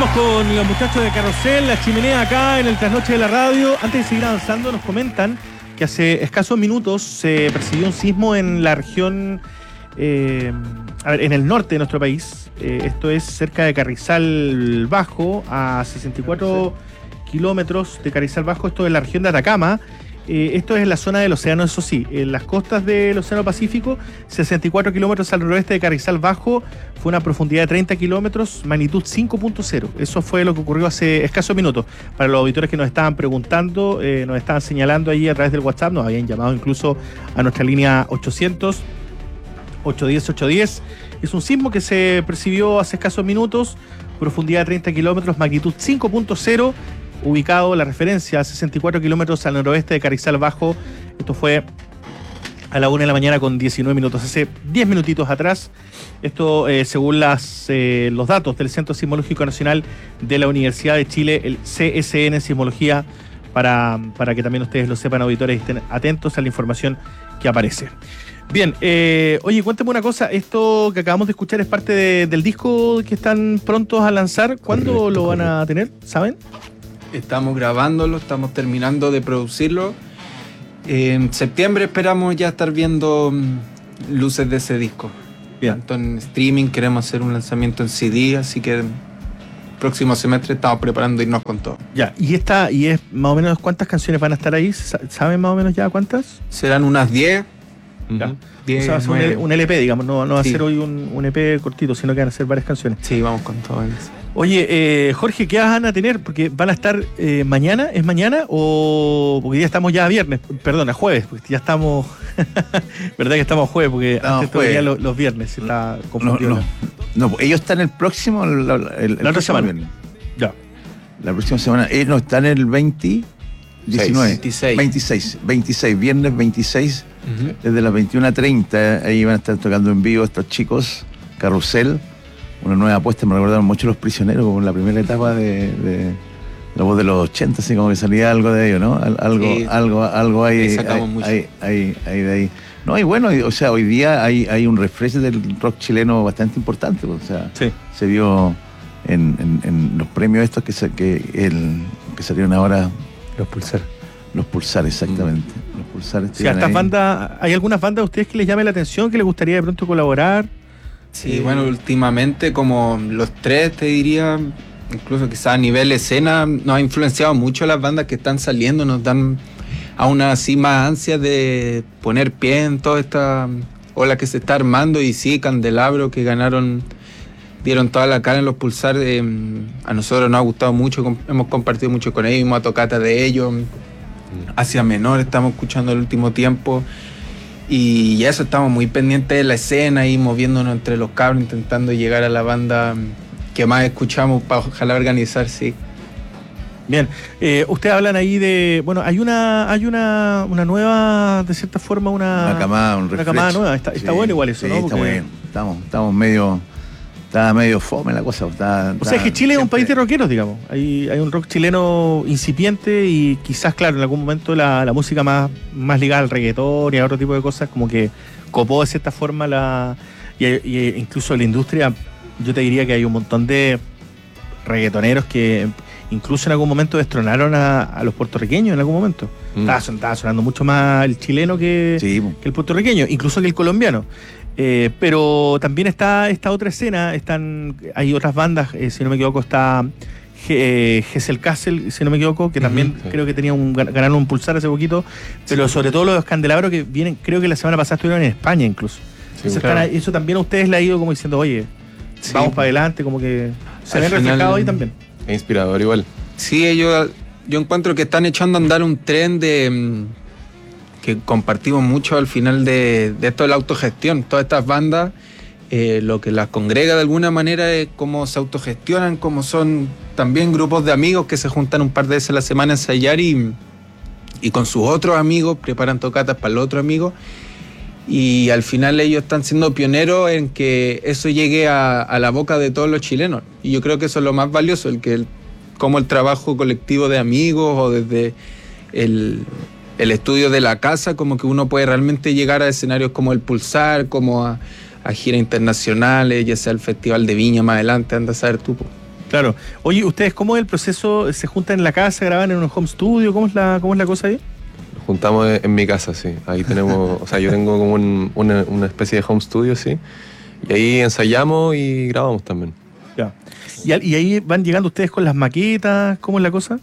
Seguimos con los muchachos de Carrusel, la chimenea acá en el Trasnoche de la Radio. Antes de seguir avanzando, nos comentan que hace escasos minutos se percibió un sismo en la región, en el norte de nuestro país. Esto es cerca de Carrizal Bajo, a 64 kilómetros de Carrizal Bajo. Esto es la región de Atacama. Esto es en la zona del océano, eso sí, en las costas del Océano Pacífico, 64 kilómetros al noroeste de Carrizal Bajo, fue una profundidad de 30 kilómetros, magnitud 5.0. Eso fue lo que ocurrió hace escasos minutos. Para los auditores que nos estaban preguntando, nos estaban señalando allí a través del WhatsApp, nos habían llamado incluso a nuestra línea 800-810-810. Es un sismo que se percibió hace escasos minutos, profundidad de 30 kilómetros, magnitud 5.0. Ubicado la referencia a 64 kilómetros al noroeste de Carrizal Bajo. Esto fue a la 1 de la mañana con 19 minutos, hace 10 minutitos atrás. Esto según los datos del Centro Sismológico Nacional de la Universidad de Chile, el CSN Sismología, para que también ustedes lo sepan, auditores, y estén atentos a la información que aparece. Bien, oye, cuéntame una cosa, esto que acabamos de escuchar es parte del disco que están prontos a lanzar. ¿Cuándo lo van a tener? ¿Saben? Estamos grabándolo, estamos terminando de producirlo. En septiembre esperamos ya estar viendo luces de ese disco. Bien. Tanto en streaming, queremos hacer un lanzamiento en CD, así que el próximo semestre estamos preparando irnos con todo. Ya, y es más o menos cuántas canciones van a estar ahí, ¿saben más o menos ya cuántas? Serán unas 10. Ya. 10, o sea, va a ser un LP, digamos, no va a Sí. ser hoy un EP cortito, sino que van a ser varias canciones. Sí, vamos con todo eso. Oye, Jorge, ¿qué van a tener? Porque van a estar mañana, ¿es mañana? O porque ya estamos ya viernes, perdona, jueves, porque ya estamos, ¿verdad que estamos jueves? Porque Estamos antes todavía jueves. los viernes se está confundiendo. No, ellos están el próximo, La otra próximo semana. viernes. Ya. La próxima semana. Ellos no están el 19. 26, viernes 26, desde las 21:30. Ahí van a estar tocando en vivo estos chicos, Carrusel, una nueva apuesta. Me recordaron mucho Los Prisioneros, como en la primera etapa de la voz de los 80, así como que salía algo de ellos, ¿no? Sí. Algo hay, Sacamos mucho. hay de ahí. No, y bueno, o sea, hoy día hay un refresh del rock chileno bastante importante, o sea, Sí. se vio en los premios estos que salieron ahora. Los Pulsares, exactamente. Los Pulsares. Sí, a estas bandas, ¿hay algunas bandas a ustedes que les llame la atención, que les gustaría de pronto colaborar? Sí, bueno, últimamente como los tres, te diría, incluso quizás a nivel escena, nos ha influenciado mucho las bandas que están saliendo, nos dan aún así más ansias de poner pie en toda esta ola que se está armando. Y sí, Candelabro, que dieron toda la cara en los Pulsares, a nosotros nos ha gustado mucho, hemos compartido mucho con ellos, hemos a tocata de ellos, Hacia Menor estamos escuchando el último tiempo. Y eso, estamos muy pendientes de la escena y moviéndonos entre los cabros, intentando llegar a la banda que más escuchamos para ojalá organizar, sí. Bien, ustedes hablan ahí de, bueno, hay una nueva, de cierta forma, una camada, un una refresh. camada nueva, está Sí, bueno igual eso, sí, ¿no? está Porque- muy bien. Estaba medio fome la cosa. O sea, es que Chile es un país de rockeros, digamos. Hay un rock chileno incipiente y quizás, claro, en algún momento la música más ligada al reggaetón y a otro tipo de cosas, como que copó de cierta forma y incluso la industria. Yo te diría que hay un montón de reggaetoneros que incluso en algún momento destronaron a los puertorriqueños en algún momento. Estaba sonando mucho más el chileno que el puertorriqueño, incluso que el colombiano. Pero también está esta otra escena, hay otras bandas, si no me equivoco, está Gesell Castle, si no me equivoco, que también creo que ganaron un Pulsar hace poquito, pero sobre todo los Candelabros que vienen, creo que la semana pasada estuvieron en España incluso. Entonces, eso también a ustedes le ha ido como diciendo, oye, vamos para adelante, como que se ven reflejados ahí también. Es inspirador igual. Sí, yo encuentro que están echando a andar un tren que compartimos mucho al final de esto de la autogestión. Todas estas bandas, lo que las congrega de alguna manera es cómo se autogestionan, cómo son también grupos de amigos que se juntan un par de veces a la semana a ensayar y con sus otros amigos preparan tocatas para el otro amigo. Y al final ellos están siendo pioneros en que eso llegue a la boca de todos los chilenos. Y yo creo que eso es lo más valioso, como el trabajo colectivo de amigos o desde el estudio de la casa, como que uno puede realmente llegar a escenarios como el Pulsar, como a giras internacionales, ya sea el Festival de Viña más adelante, anda a saber tú. Claro. Oye, ¿ustedes cómo es el proceso? ¿Se juntan en la casa, graban en un home studio? ¿Cómo es la cosa ahí? Nos juntamos en mi casa, sí. Ahí tenemos, o sea, yo tengo como una especie de home studio, sí. Y ahí ensayamos y grabamos también. Ya. ¿Y ahí van llegando ustedes con las maquetas? ¿Cómo es la cosa?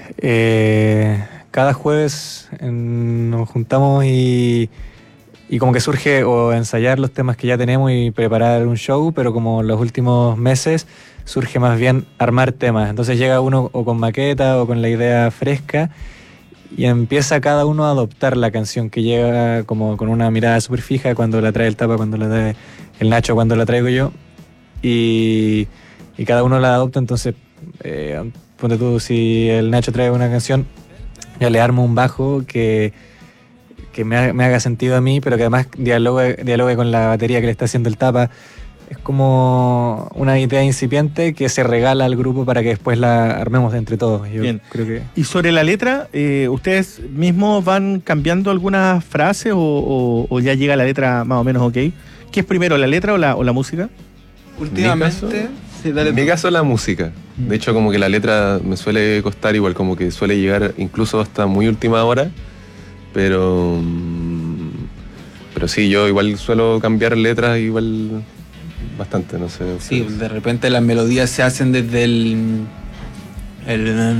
Cada jueves nos juntamos y como que surge o ensayar los temas que ya tenemos y preparar un show, pero como los últimos meses surge más bien armar temas. Entonces llega uno o con maqueta o con la idea fresca y empieza cada uno a adoptar la canción que llega como con una mirada súper fija, cuando la trae el Tapa, cuando la trae el Nacho, cuando la traigo yo, y cada uno la adopta. Entonces ponte tú, si el Nacho trae una canción, ya le armo un bajo que me haga sentido a mí, pero que además dialogue con la batería que le está haciendo el Tapa. Es como una idea incipiente que se regala al grupo para que después la armemos entre todos. Yo Bien. creo que... Y sobre la letra, ¿ustedes mismos van cambiando algunas frases o ya llega la letra más o menos ok? ¿Qué es primero, la letra o la música? Últimamente... En mi caso la música. De hecho, como que la letra me suele costar igual, como que suele llegar incluso hasta muy última hora. Pero sí, yo igual suelo cambiar letras igual bastante, no sé. Sí, de repente las melodías se hacen desde el